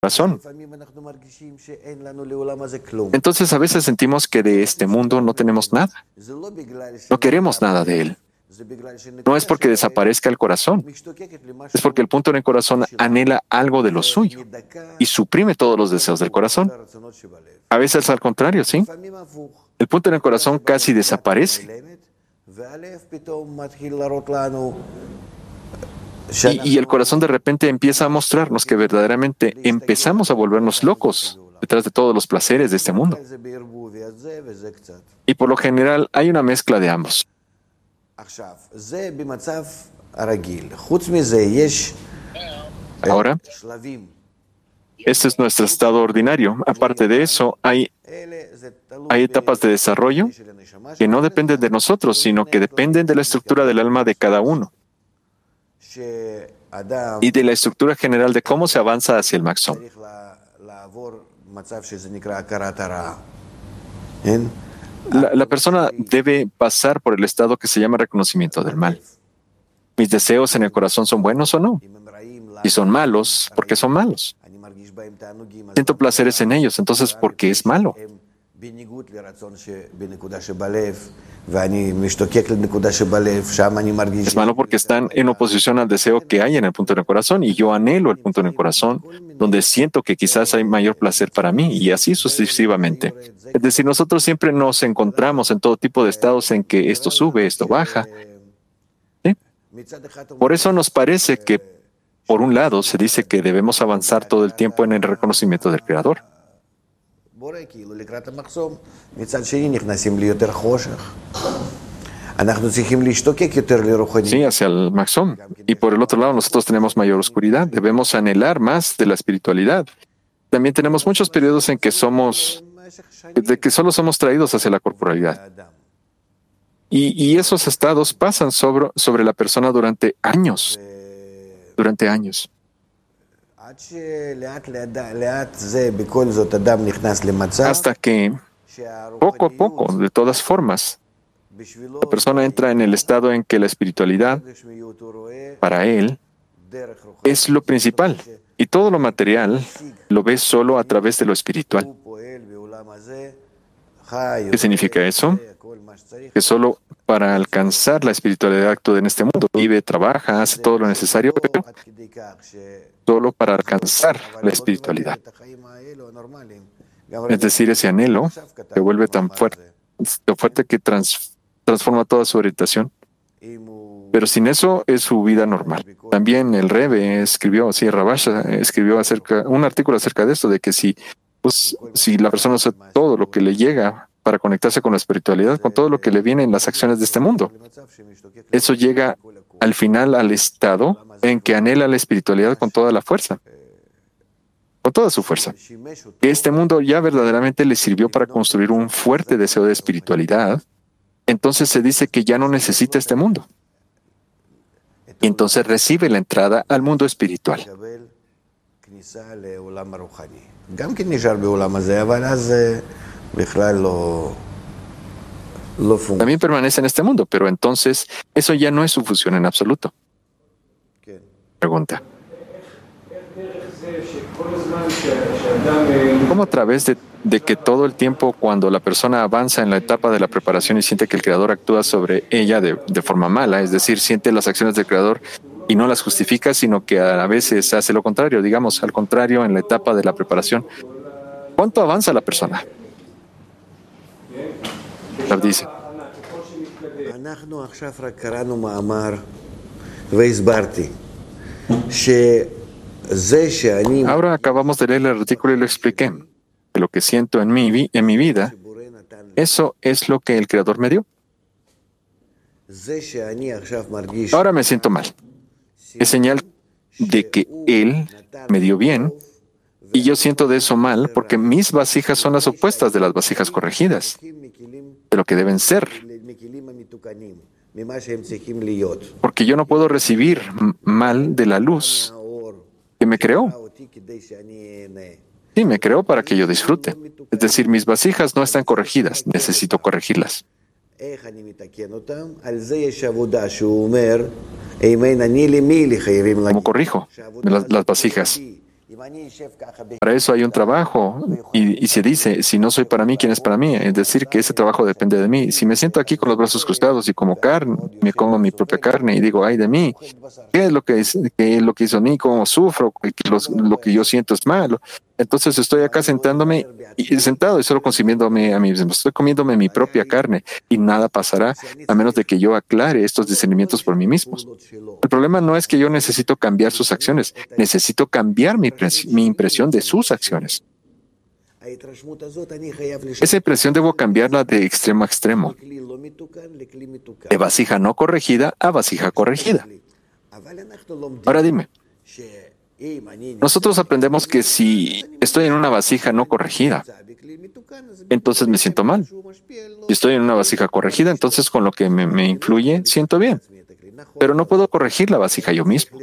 corazón. Entonces a veces sentimos que de este mundo no tenemos nada. No queremos nada de él. No es porque desaparezca el corazón. Es porque el punto en el corazón anhela algo de lo suyo y suprime todos los deseos del corazón. A veces al contrario, ¿sí? El punto en el corazón casi desaparece. Y el corazón de repente empieza a mostrarnos que verdaderamente empezamos a volvernos locos detrás de todos los placeres de este mundo. Y por lo general hay una mezcla de ambos. Ahora, este es nuestro estado ordinario. Aparte de eso, hay etapas de desarrollo que no dependen de nosotros, sino que dependen de la estructura del alma de cada uno y de la estructura general de cómo se avanza hacia el Maxom. La persona debe pasar por el estado que se llama reconocimiento del mal. ¿Mis deseos en el corazón son buenos o no? Si son malos, ¿por qué son malos? Siento placeres en ellos, entonces ¿por qué es malo? Es malo porque están en oposición al deseo que hay en el punto del corazón y yo anhelo el punto del corazón donde siento que quizás hay mayor placer para mí y así sucesivamente. Es decir, nosotros siempre nos encontramos en todo tipo de estados en que esto sube, esto baja. ¿Sí? Por eso nos parece que, por un lado, se dice que debemos avanzar todo el tiempo en el reconocimiento del Creador. Sí, hacia el Maxom. Y por el otro lado, nosotros tenemos mayor oscuridad. Debemos anhelar más de la espiritualidad. También tenemos muchos periodos en que solo somos traídos hacia la corporalidad. Y esos estados pasan sobre la persona durante años. Durante años. Hasta que, poco a poco, de todas formas, la persona entra en el estado en que la espiritualidad, para él, es lo principal. Y todo lo material lo ve solo a través de lo espiritual. ¿Qué significa eso? Que solo para alcanzar la espiritualidad actúa en este mundo. Vive, trabaja, hace todo lo necesario, pero solo para alcanzar la espiritualidad. Es decir, ese anhelo se vuelve tan fuerte que transforma toda su orientación. Pero sin eso es su vida normal. También el Rebbe escribió, Rabasha escribió un artículo acerca de esto, de que si la persona hace todo lo que le llega para conectarse con la espiritualidad, con todo lo que le viene en las acciones de este mundo, eso llega al final al estado en que anhela la espiritualidad con toda la fuerza, con toda su fuerza. Que este mundo ya verdaderamente le sirvió para construir un fuerte deseo de espiritualidad, entonces se dice que ya no necesita este mundo. Y entonces recibe la entrada al mundo espiritual. También permanece en este mundo, pero entonces eso ya no es su función en absoluto. Pregunta. ¿Cómo a través de que todo el tiempo cuando la persona avanza en la etapa de la preparación y siente que el Creador actúa sobre ella de forma mala, es decir, siente las acciones del Creador y no las justifica, sino que a veces hace lo contrario, digamos, al contrario en la etapa de la preparación? ¿Cuánto avanza la persona? Dice. Ahora acabamos de leer el artículo y lo expliqué. Que lo que siento en mi vida, eso es lo que el Creador me dio. Ahora me siento mal. Es señal de que Él me dio bien y yo siento de eso mal porque mis vasijas son las opuestas de las vasijas corregidas, de lo que deben ser. Porque yo no puedo recibir mal de la luz que me creó. Sí, me creó para que yo disfrute. Es decir, mis vasijas no están corregidas, necesito corregirlas. ¿Cómo corrijo las vasijas? Para eso hay un trabajo y se dice, si no soy para mí, ¿quién es para mí? Es decir, que ese trabajo depende de mí. Si me siento aquí con los brazos cruzados y como carne, me como mi propia carne y digo, ay de mí, ¿qué es lo que qué es lo que hizo a mí? ¿Cómo sufro? Lo que yo siento es malo. Entonces estoy acá sentado y solo consumiéndome a mí mismo. Estoy comiéndome mi propia carne y nada pasará a menos de que yo aclare estos discernimientos por mí mismo. El problema no es que yo necesito cambiar sus acciones, necesito cambiar mi impresión de sus acciones. Esa impresión debo cambiarla de extremo a extremo, de vasija no corregida a vasija corregida. Ahora dime, nosotros aprendemos que si estoy en una vasija no corregida, entonces me siento mal. Si estoy en una vasija corregida, entonces con lo que me influye, siento bien. Pero no puedo corregir la vasija yo mismo.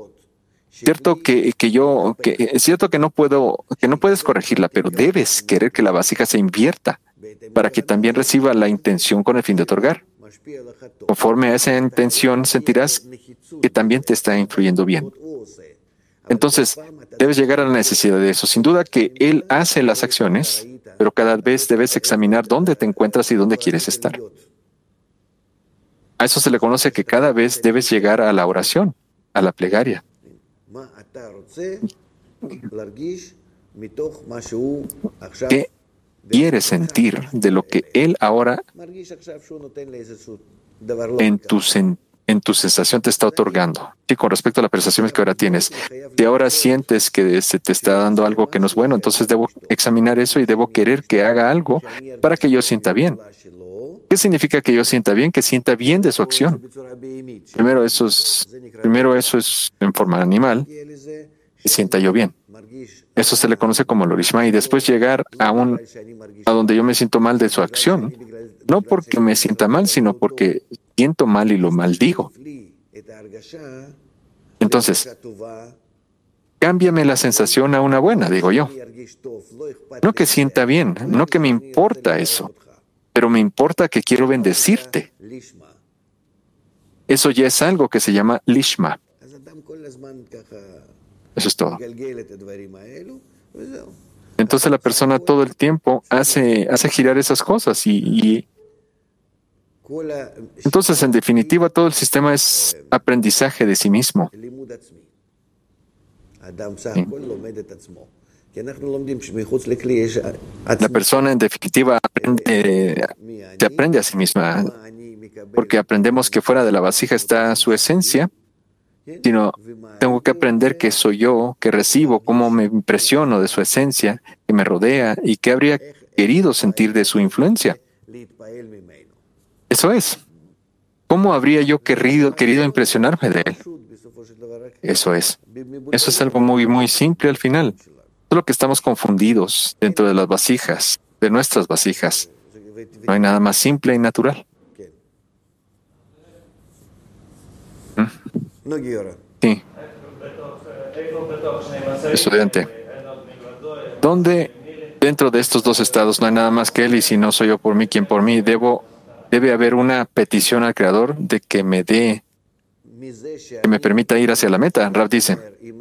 Es cierto que no puedes corregirla, pero debes querer que la vasija se invierta para que también reciba la intención con el fin de otorgar. Conforme a esa intención, sentirás que también te está influyendo bien. Entonces, debes llegar a la necesidad de eso. Sin duda que Él hace las acciones, pero cada vez debes examinar dónde te encuentras y dónde quieres estar. A eso se le conoce que cada vez debes llegar a la oración, a la plegaria. ¿Qué quieres sentir de lo que Él ahora en tu sensación te está otorgando? Sí, con respecto a las percepciones que ahora tienes. Si ahora sientes que se te está dando algo que no es bueno, entonces debo examinar eso y debo querer que haga algo para que yo sienta bien. ¿Qué significa que yo sienta bien? Que sienta bien de su acción. Primero eso es en forma animal, que sienta yo bien. Eso se le conoce como lorishma, y después llegar a donde yo me siento mal de su acción, no porque me sienta mal, sino porque siento mal y lo maldigo. Entonces, cámbiame la sensación a una buena, digo yo. No que sienta bien, no que me importa eso, pero me importa que quiero bendecirte. Eso ya es algo que se llama lishma. Eso es todo. Entonces la persona todo el tiempo hace girar esas cosas y entonces en definitiva todo el sistema es aprendizaje de sí mismo. ¿Sí? La persona en definitiva se aprende a sí misma porque aprendemos que fuera de la vasija está su esencia, sino tengo que aprender que soy yo, que recibo, cómo me impresiono de su esencia, que me rodea y qué habría querido sentir de su influencia. Eso es. ¿Cómo habría yo querido impresionarme de él? Eso es. Eso es algo muy, muy simple al final. Solo que estamos confundidos dentro de las vasijas, de nuestras vasijas. No hay nada más simple y natural. Sí. Estudiante. ¿Dónde dentro de estos dos estados no hay nada más que Él y si no soy yo por mí, quien por mí? Debe haber una petición al Creador de que que me permita ir hacia la meta. Rav dice,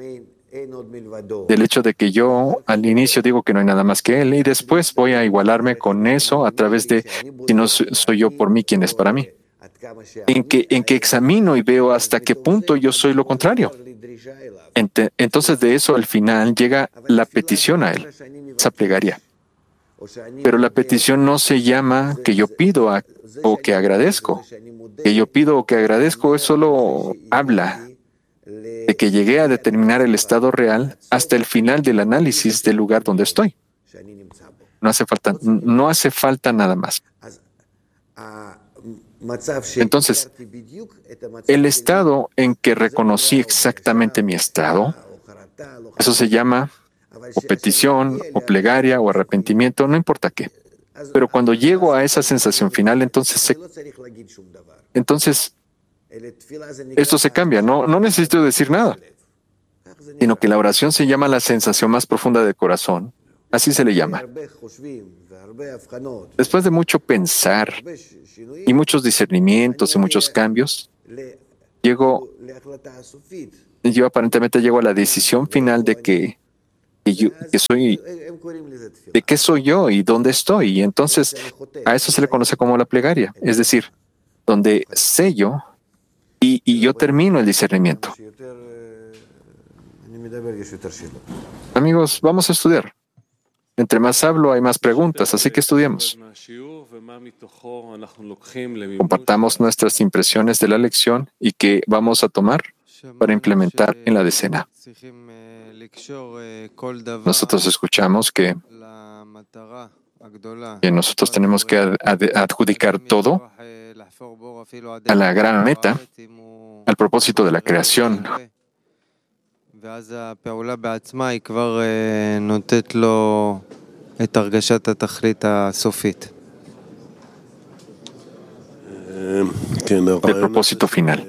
del hecho de que yo al inicio digo que no hay nada más que Él y después voy a igualarme con eso a través de si no soy yo por mí, quien es para mí. En que examino y veo hasta qué punto yo soy lo contrario. Entonces de eso al final llega la petición a Él, esa plegaria. Pero la petición no se llama que yo pido o que agradezco. Que yo pido o que agradezco es solo habla de que llegué a determinar el estado real hasta el final del análisis del lugar donde estoy. No hace falta nada más. Entonces, el estado en que reconocí exactamente mi estado, eso se llama o petición, o plegaria, o arrepentimiento, no importa qué. Pero cuando llego a esa sensación final, entonces esto se cambia. No necesito decir nada, sino que la oración se llama la sensación más profunda del corazón. Así se le llama. Después de mucho pensar y muchos discernimientos y muchos cambios, yo aparentemente llego a la decisión final de que que soy, de qué soy yo y dónde estoy. Y entonces a eso se le conoce como la plegaria, es decir, donde sé yo y yo termino el discernimiento. Amigos, vamos a estudiar. Entre más hablo, hay más preguntas, así que estudiemos. Compartamos nuestras impresiones de la lección y qué vamos a tomar para implementar en la decena. Nosotros escuchamos que nosotros tenemos que adjudicar todo a la gran meta, al propósito de la creación. Del propósito final.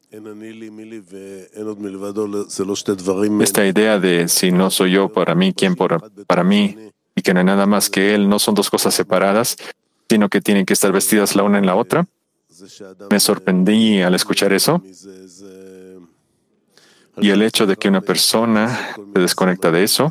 Esta idea de si no soy yo para mí, ¿quién para mí? Y que no hay nada más que Él, no son dos cosas separadas, sino que tienen que estar vestidas la una en la otra. Me sorprendí al escuchar eso. Y el hecho de que una persona se desconecta de eso,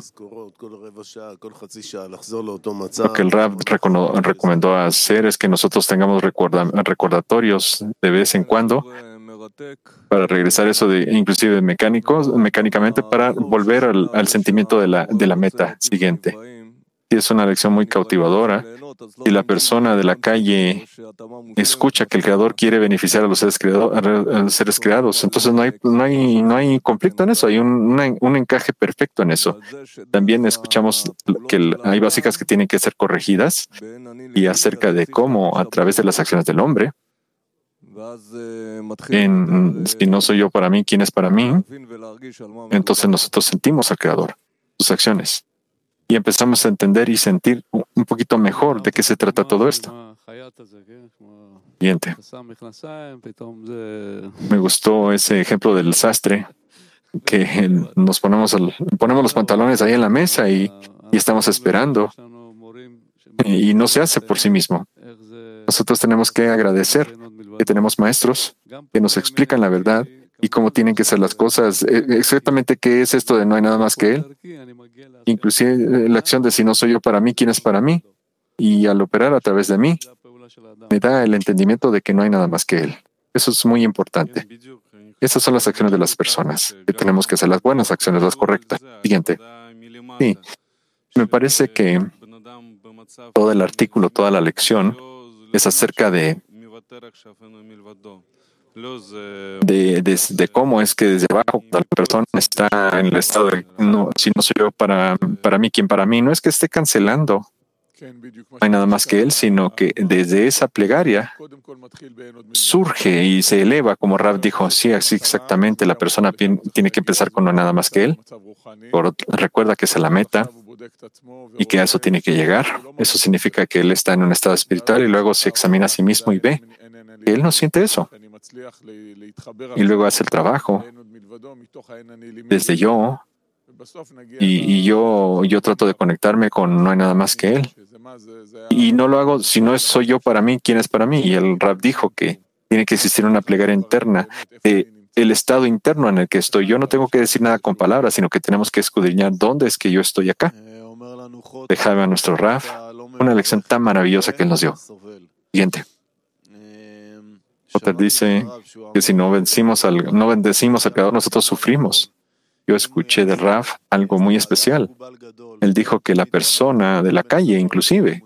lo que el Rab recomendó hacer es que nosotros tengamos recordatorios de vez en cuando para regresar eso inclusive mecánicamente para volver al sentimiento de la meta siguiente. Y es una lección muy cautivadora. Si la persona de la calle escucha que el Creador quiere beneficiar a los seres creados, entonces no hay conflicto en eso, hay un encaje perfecto en eso. También escuchamos que hay básicas que tienen que ser corregidas y acerca de cómo a través de las acciones del hombre, si no soy yo para mí, ¿quién es para mí? Entonces nosotros sentimos al Creador, sus acciones. Y empezamos a entender y sentir un poquito mejor de qué se trata todo esto. Siguiente. Me gustó ese ejemplo del sastre, que nos ponemos los pantalones ahí en la mesa y estamos esperando. Y no se hace por sí mismo. Nosotros tenemos que agradecer que tenemos maestros que nos explican la verdad y cómo tienen que ser las cosas, exactamente qué es esto de no hay nada más que Él. Inclusive la acción de si no soy yo para mí, ¿quién es para mí? Y al operar a través de mí, me da el entendimiento de que no hay nada más que Él. Eso es muy importante. Esas son las acciones de las personas, que tenemos que hacer las buenas acciones, las correctas. Siguiente. Sí, me parece que todo el artículo, toda la lección es acerca de cómo es que desde abajo, cuando la persona está en el estado de no, si no soy yo para mí, ¿quién para mí? No es que esté cancelando, no hay nada más que Él, sino que desde esa plegaria surge y se eleva, como Rab dijo, sí, así exactamente, la persona tiene que empezar con no hay nada más que Él. Recuerda que esa es la meta y que a eso tiene que llegar. Eso significa que Él está en un estado espiritual y luego se examina a sí mismo y ve que Él no siente eso. Y luego hace el trabajo desde yo y yo trato de conectarme con no hay nada más que Él. Y no lo hago si no soy yo para mí, ¿quién es para mí? Y el Rab dijo que tiene que existir una plegaria interna de el estado interno en el que estoy. Yo no tengo que decir nada con palabras, sino que tenemos que escudriñar dónde es que yo estoy acá. Déjame a nuestro Rab una lección tan maravillosa que Él nos dio. Siguiente. Potter dice que si no bendecimos al Creador, nosotros sufrimos. Yo escuché de Raf algo muy especial. Él dijo que la persona de la calle, inclusive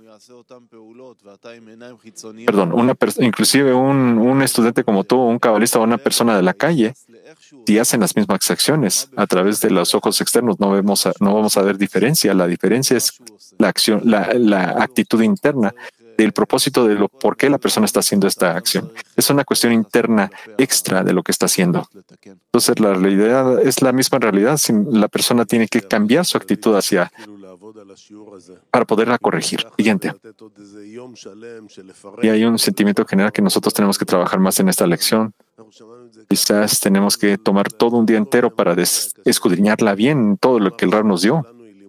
un estudiante como tú, un cabalista o una persona de la calle, si hacen las mismas acciones a través de los ojos externos, no vamos a ver diferencia. La diferencia es la acción, la actitud interna del propósito de por qué la persona está haciendo esta acción. Es una cuestión interna extra de lo que está haciendo. Entonces, la realidad es la misma realidad. La persona tiene que cambiar su actitud para poderla corregir. Siguiente. Y hay un sentimiento general que nosotros tenemos que trabajar más en esta lección. Quizás tenemos que tomar todo un día entero para escudriñarla bien, todo lo que el Rab nos dio.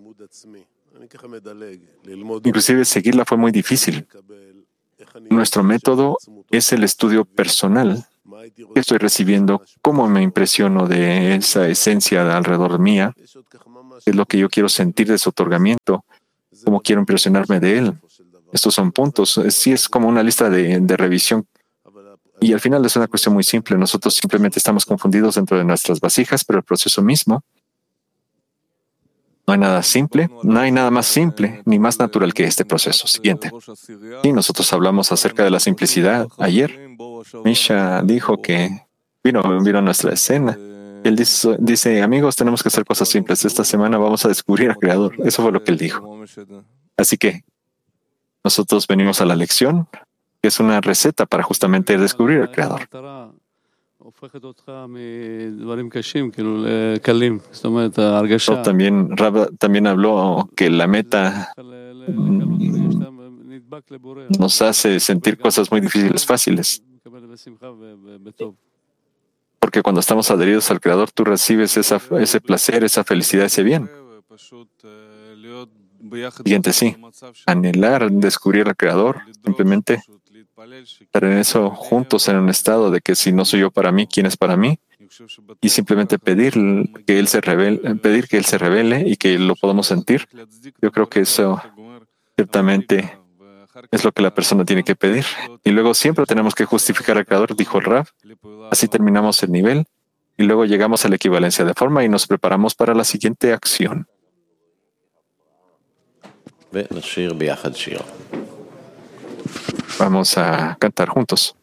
Inclusive seguirla fue muy difícil. Nuestro método es el estudio personal que estoy recibiendo, cómo me impresiono de esa esencia de alrededor mía. qué es lo que yo quiero sentir de su otorgamiento, cómo quiero impresionarme de él. Estos son puntos. Sí, es como una lista de revisión. Y al final es una cuestión muy simple. Nosotros simplemente estamos confundidos dentro de nuestras vasijas, pero el proceso mismo, no hay nada simple, no hay nada más simple ni más natural que este proceso. Siguiente. Y nosotros hablamos acerca de la simplicidad. Ayer, Misha dijo que vino a nuestra escena. Él dice, amigos, tenemos que hacer cosas simples. Esta semana vamos a descubrir al Creador. Eso fue lo que él dijo. Así que nosotros venimos a la lección, que es una receta para justamente descubrir al Creador. También Rab también habló que la meta nos hace sentir cosas muy difíciles fáciles. Porque cuando estamos adheridos al Creador, tú recibes ese placer, esa felicidad, ese bien. Siguiente, sí. Anhelar, descubrir al Creador, simplemente estar en eso juntos en un estado de que si no soy yo para mí, ¿quién es para mí? Y simplemente pedir que Él se revele y que lo podamos sentir. Yo creo que eso ciertamente es lo que la persona tiene que pedir. Y luego siempre tenemos que justificar al Creador, dijo el Rav. Así terminamos el nivel y luego llegamos a la equivalencia de forma y nos preparamos para la siguiente acción. Vamos a cantar juntos.